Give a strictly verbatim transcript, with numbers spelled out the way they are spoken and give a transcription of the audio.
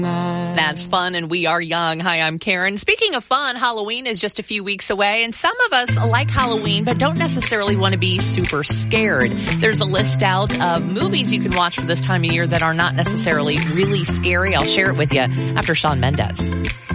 That's fun, and we are young. Hi, I'm Karen. Speaking of fun, Halloween is just a few weeks away, and some of us like Halloween but don't necessarily want to be super scared. There's a list out of movies you can watch for this time of year that are not necessarily really scary. I'll share it with you after Shawn Mendes.